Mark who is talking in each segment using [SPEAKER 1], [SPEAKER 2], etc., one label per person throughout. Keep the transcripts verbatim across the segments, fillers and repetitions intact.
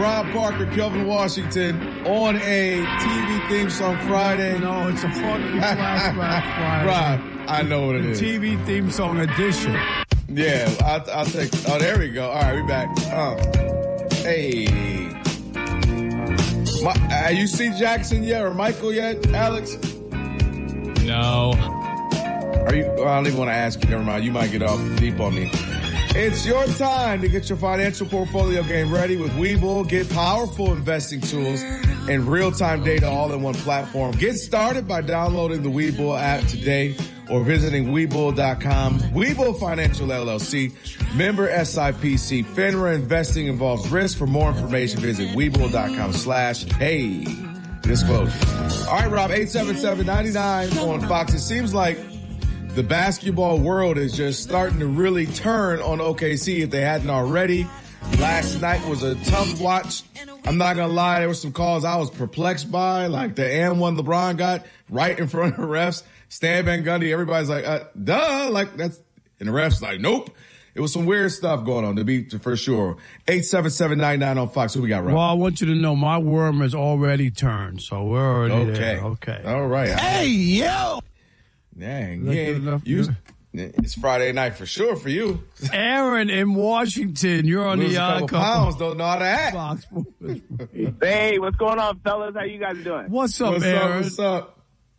[SPEAKER 1] Rob Parker, Kelvin Washington on a T V theme song Friday.
[SPEAKER 2] No, it's a funky flashback Friday.
[SPEAKER 1] Rob, I know what it is.
[SPEAKER 2] T V theme song edition.
[SPEAKER 1] Yeah, I'll, I'll take. Oh, there we go. All right, we back. Uh, hey, My, have you seen Jackson yet or Michael yet, Alex?
[SPEAKER 3] No.
[SPEAKER 1] Are you? Well, I don't even want to ask you. Never mind. You might get off deep on me. It's your time to get your financial portfolio game ready with Webull. Get powerful investing tools and real-time data all in one platform. Get started by downloading the Webull app today or visiting Webull dot com. Webull Financial L L C, member S I P C. FINRA investing involves risk. For more information, visit Webull dot com slash hey. Disclosure. All right, Rob, eight seven seven, nine nine on Fox. It seems like the basketball world is just starting to really turn on O K C if they hadn't already. Last night was a tough watch. I'm not going to lie. There were some calls I was perplexed by, like the and one LeBron got right in front of the refs. Stan Van Gundy, everybody's like, uh, duh, like that's, and the refs like, nope. It was some weird stuff going on, to be for sure. eight seven seven, nine nine on Fox. Who we got, Rob?
[SPEAKER 2] Well, I want you to know my worm has already turned, so we're already
[SPEAKER 1] okay.
[SPEAKER 2] there. Okay.
[SPEAKER 1] All right.
[SPEAKER 2] Hey, yo!
[SPEAKER 1] Dang. Yeah, you, it's Friday night for sure for you.
[SPEAKER 2] Aaron in Washington, you're on
[SPEAKER 1] Lose
[SPEAKER 2] the
[SPEAKER 1] a couple
[SPEAKER 2] uh,
[SPEAKER 1] pounds, don't know how to act.
[SPEAKER 2] Fox.
[SPEAKER 4] Hey, what's going on, fellas? How you guys doing?
[SPEAKER 2] What's up,
[SPEAKER 1] What's
[SPEAKER 2] Aaron?
[SPEAKER 1] up? What's up?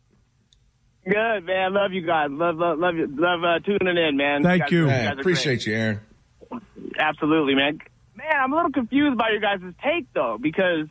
[SPEAKER 4] Good, man. Love you guys. Love, love, love you. Love uh, tuning in, man.
[SPEAKER 2] Thank
[SPEAKER 4] you.
[SPEAKER 2] you.
[SPEAKER 4] Guys, you
[SPEAKER 1] Man,
[SPEAKER 4] guys are
[SPEAKER 1] appreciate you, Aaron.
[SPEAKER 4] great. Absolutely, man. Man, I'm a little confused by your guys' take, though, because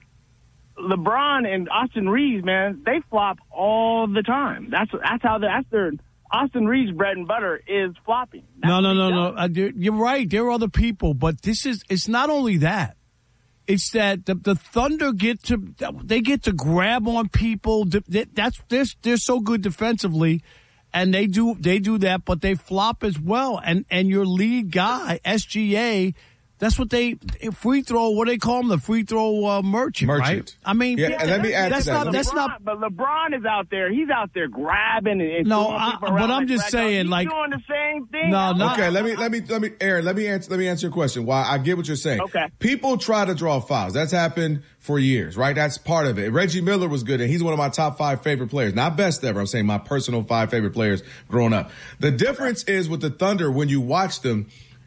[SPEAKER 4] LeBron and Austin Reeves, man, they flop all the time. That's that's how they, that's their Austin Reeves' bread and butter is flopping. That's
[SPEAKER 2] No, no,
[SPEAKER 4] what he
[SPEAKER 2] no,
[SPEAKER 4] does.
[SPEAKER 2] no. Uh, there- you're right. There are other people, but this is, it's not only that. It's that the, the Thunder get to, they get to grab on people. They- That's, they're, they're so good defensively, and they do, they do that, but they flop as well. And, and your lead guy, S G A, that's what they, free throw, what do they call him? The free throw uh, merchant,
[SPEAKER 1] Merchant.
[SPEAKER 2] right? I mean,
[SPEAKER 1] Yeah, and let me add to
[SPEAKER 2] that's
[SPEAKER 1] that.
[SPEAKER 2] not,
[SPEAKER 1] Let me-
[SPEAKER 2] that's
[SPEAKER 4] LeBron,
[SPEAKER 2] not,
[SPEAKER 4] but LeBron is out there. He's out there grabbing and, and
[SPEAKER 2] No,
[SPEAKER 4] throwing
[SPEAKER 2] I-
[SPEAKER 4] people
[SPEAKER 2] but
[SPEAKER 4] around
[SPEAKER 2] I'm
[SPEAKER 4] like
[SPEAKER 2] just
[SPEAKER 4] ragdoll.
[SPEAKER 2] saying,
[SPEAKER 4] He's
[SPEAKER 2] like-
[SPEAKER 4] doing the same thing.
[SPEAKER 2] No,
[SPEAKER 4] I-
[SPEAKER 2] not-
[SPEAKER 1] Okay, let me, let me, let me, Aaron, let me answer, let me answer your question. Why I get what you're saying.
[SPEAKER 4] Okay.
[SPEAKER 1] People try to draw fouls. That's happened for years, right? That's part of it. Reggie Miller was good, and he's one of my top five favorite players. Not best ever. I'm saying my personal five favorite players growing up. The difference is with the Thunder, when you watch them,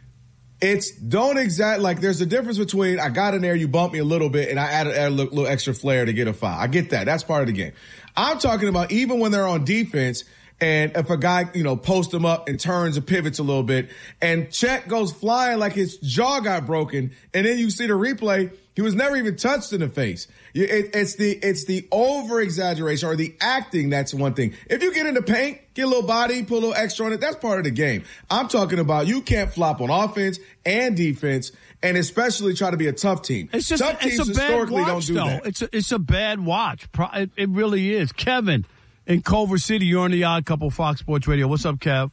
[SPEAKER 1] it's don't exact, like there's a difference between I got in there, you bumped me a little bit, and I added, added a little, little extra flair to get a foul. I get that. That's part of the game. I'm talking about even when they're on defense, and if a guy, you know, posts him up and turns and pivots a little bit, and Chet goes flying like his jaw got broken, and then you see the replay, he was never even touched in the face. It, it's the it's the over exaggeration or the acting. That's one thing. If you get in the paint, get a little body, put a little extra on it. That's part of the game. I'm talking about you can't flop on offense and defense, and especially try to be a tough team.
[SPEAKER 2] It's just
[SPEAKER 1] tough teams
[SPEAKER 2] it's a bad
[SPEAKER 1] historically
[SPEAKER 2] watch,
[SPEAKER 1] don't do
[SPEAKER 2] though.
[SPEAKER 1] that.
[SPEAKER 2] It's a, it's a bad watch. Pro- It, it really is. Kevin in Culver City, you're on the Odd Couple Fox Sports Radio. What's up, Kev?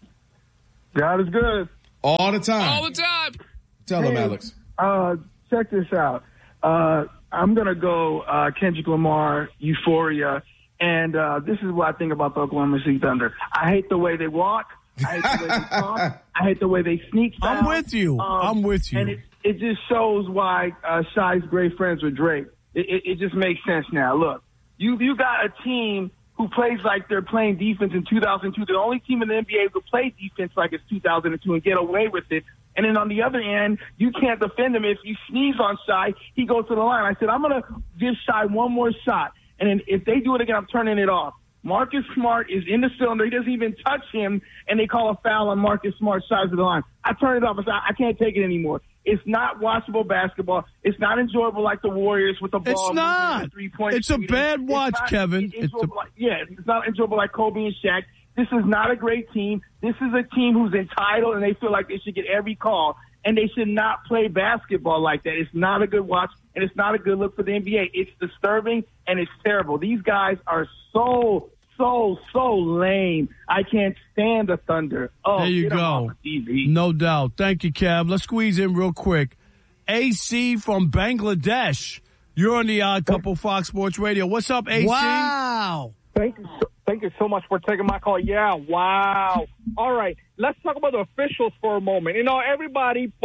[SPEAKER 5] God is good.
[SPEAKER 1] All the time.
[SPEAKER 3] All the time.
[SPEAKER 1] Tell them,
[SPEAKER 5] Hey,
[SPEAKER 1] Alex.
[SPEAKER 5] Uh, check this out. Uh, I'm going to go uh, Kendrick Lamar, Euphoria, and uh, this is what I think about the Oklahoma City Thunder. I hate the way they walk. I hate the way they talk. I hate the way they sneak
[SPEAKER 2] I'm
[SPEAKER 5] foul.
[SPEAKER 2] with you.
[SPEAKER 5] Um,
[SPEAKER 2] I'm with you.
[SPEAKER 5] And it, it just shows why uh, Shai's great friends with Drake. It, it, it just makes sense now. Look, you you got a team who plays like they're playing defense in two thousand two. The only team in the N B A who play defense like it's two thousand two and get away with it. And then on the other end, you can't defend him. If you sneeze on Shai, he goes to the line. I said, I'm going to give Shai one more shot. And then if they do it again, I'm turning it off. Marcus Smart is in the cylinder. He doesn't even touch him, and they call a foul on Marcus Smart side of the line. I turn it off. I said, I can't take it anymore. It's not watchable basketball. It's not enjoyable like the Warriors with the ball.
[SPEAKER 2] It's not.
[SPEAKER 5] Three-point
[SPEAKER 2] It's a
[SPEAKER 5] shooting.
[SPEAKER 2] bad
[SPEAKER 5] It's
[SPEAKER 2] watch,
[SPEAKER 5] not
[SPEAKER 2] Kevin. It's
[SPEAKER 5] enjoyable
[SPEAKER 2] a-
[SPEAKER 5] like, yeah, it's not enjoyable like Kobe and Shaq. This is not a great team. This is a team who's entitled, and they feel like they should get every call, and they should not play basketball like that. It's not a good watch, and it's not a good look for the N B A. It's disturbing, and it's terrible. These guys are so, so, so lame. I can't stand the Thunder. Oh,
[SPEAKER 2] There you
[SPEAKER 5] get 'em
[SPEAKER 2] go.
[SPEAKER 5] off of T V.
[SPEAKER 2] No doubt. Thank you, Kev. Let's squeeze in real quick. A C from Bangladesh. You're on the Odd Couple Fox Sports Radio. What's up, A C?
[SPEAKER 6] Wow.
[SPEAKER 7] Thank you, so, thank you so much for taking my call. Yeah, wow. All right, let's talk about the officials for a moment. You know, everybody puts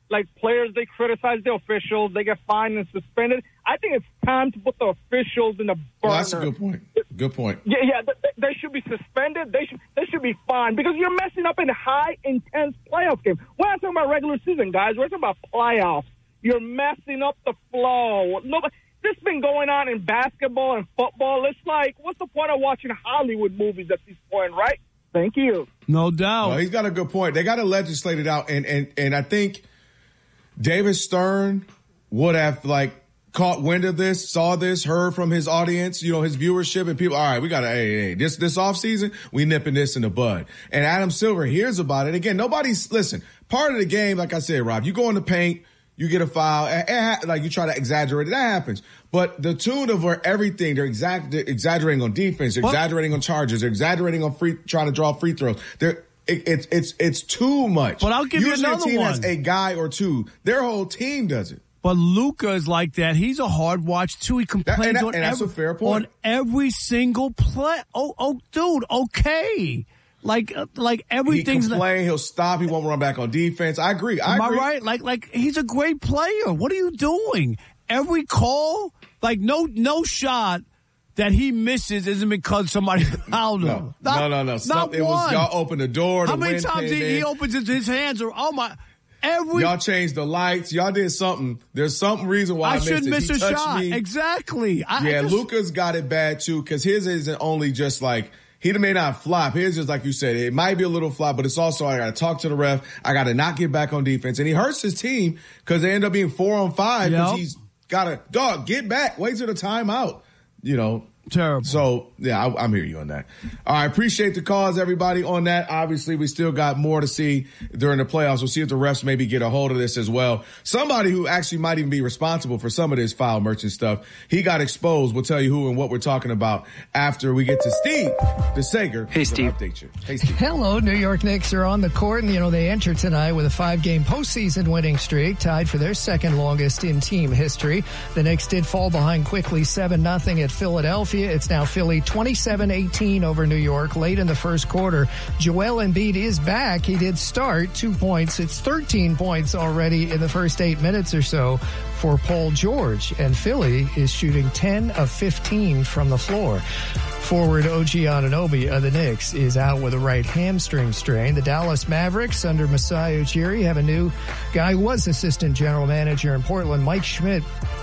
[SPEAKER 7] like players, they criticize the officials, they get fined and suspended. I think it's time to put the officials in the burner.
[SPEAKER 1] Well, that's a good point. Good point.
[SPEAKER 7] Yeah, yeah, they, they should be suspended. They should they should be fined because you're messing up in high intense playoff games. We're not talking about regular season, guys. We're talking about playoffs. You're messing up the flow. Nobody, this has been going on in basketball and football. It's like, what's the point of watching Hollywood movies at this point, right? Thank you.
[SPEAKER 2] No doubt.
[SPEAKER 1] Well, he's got a good point. They got to legislate it out, and and and I think David Stern would have like caught wind of this, saw this, heard from his audience, you know, his viewership, and people. All right, we got to hey, hey, this this offseason, we nipping this in the bud. And Adam Silver hears about it. Again, nobody's listen. Part of the game, like I said, Rob, you go in the paint. You get a foul, it, it, like you try to exaggerate it. That happens. But the tune of where everything, they're, exact, they're exaggerating on defense, they're
[SPEAKER 2] what?
[SPEAKER 1] exaggerating on charges, they're exaggerating on free, trying to draw free throws. They're, it, it's it's it's too much.
[SPEAKER 2] But I'll give
[SPEAKER 1] Usually
[SPEAKER 2] you another
[SPEAKER 1] a team
[SPEAKER 2] one.
[SPEAKER 1] has a guy or two. Their whole team does it.
[SPEAKER 2] But Luka is like that. He's a hard watch too. He complains
[SPEAKER 1] That- and that-
[SPEAKER 2] on,
[SPEAKER 1] and that's
[SPEAKER 2] every,
[SPEAKER 1] a fair point.
[SPEAKER 2] on every single play. Oh, oh, dude, okay. Like, uh, like
[SPEAKER 1] He
[SPEAKER 2] everything's.
[SPEAKER 1] complain, he'll stop, he won't run back on defense. I agree. I
[SPEAKER 2] Am
[SPEAKER 1] agree.
[SPEAKER 2] I right? Like, like he's a great player. What are you doing? Every call, like no, no shot that he misses isn't because somebody fouled him.
[SPEAKER 1] No,
[SPEAKER 2] Not-
[SPEAKER 1] no, no, no.
[SPEAKER 2] Not
[SPEAKER 1] Some- it was
[SPEAKER 2] one.
[SPEAKER 1] y'all open the door.
[SPEAKER 2] How
[SPEAKER 1] the
[SPEAKER 2] many
[SPEAKER 1] wind
[SPEAKER 2] times
[SPEAKER 1] came
[SPEAKER 2] he, he
[SPEAKER 1] in.
[SPEAKER 2] opens his, his hands? Or oh my, every.
[SPEAKER 1] Y'all changed the lights. Y'all did something. There's some reason why I,
[SPEAKER 2] I
[SPEAKER 1] missed
[SPEAKER 2] shouldn't
[SPEAKER 1] it.
[SPEAKER 2] miss
[SPEAKER 1] He
[SPEAKER 2] a
[SPEAKER 1] touched
[SPEAKER 2] shot.
[SPEAKER 1] me.
[SPEAKER 2] Exactly. I,
[SPEAKER 1] Yeah,
[SPEAKER 2] I just,
[SPEAKER 1] Luka's got it bad too because his isn't only just like he may not flop. His is like you said, it might be a little flop, but it's also I got to talk to the ref. I got to not get back on defense, and he hurts his team because they end up being four on five because
[SPEAKER 2] Yep.
[SPEAKER 1] he's got to dog get back, wait till the timeout. You know.
[SPEAKER 2] Terrible.
[SPEAKER 1] So, yeah, I, I'm hearing you on that. All right, appreciate the calls, everybody, on that. Obviously, we still got more to see during the playoffs. We'll see if the refs maybe get a hold of this as well. Somebody who actually might even be responsible for some of this foul merchant stuff, he got exposed. We'll tell you who and what we're talking about after we get to Steve DeSager.
[SPEAKER 6] Hey, Steve.
[SPEAKER 1] Update you. Hey, Steve.
[SPEAKER 6] Hello, New York Knicks are on the court, and, you know, they enter tonight with a five-game postseason winning streak, tied for their second longest in team history. The Knicks did fall behind quickly, seven nothing at Philadelphia. It's now Philly twenty-seven eighteen over New York late in the first quarter. Joel Embiid is back. He did start two points. It's thirteen points already in the first eight minutes or so for Paul George, and Philly is shooting ten of fifteen from the floor. Forward O G Anunoby of the Knicks is out with a right hamstring strain. The Dallas Mavericks under Masai Ujiri have a new guy who was assistant general manager in Portland, Mike Schmidt.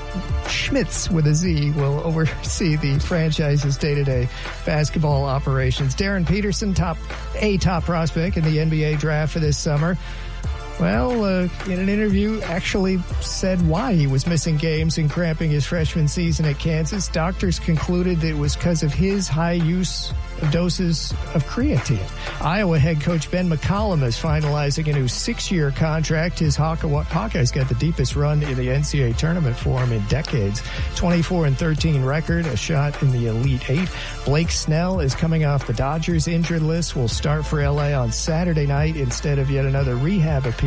[SPEAKER 6] Schmitz with a Z will oversee the franchise's day-to-day basketball operations. Darren Peterson, top a top prospect in the N B A draft for this summer. Well, uh, in an interview, actually said why he was missing games and cramping his freshman season at Kansas. Doctors concluded that it was because of his high use of doses of creatine. Iowa head coach Ben McCollum is finalizing a new six-year contract. His Hawkeyes got the deepest run in the N C double A tournament for him in decades. twenty-four and thirteen record, a shot in the Elite Eight. Blake Snell is coming off the Dodgers injured list. Will start for L A on Saturday night instead of yet another rehab appearance.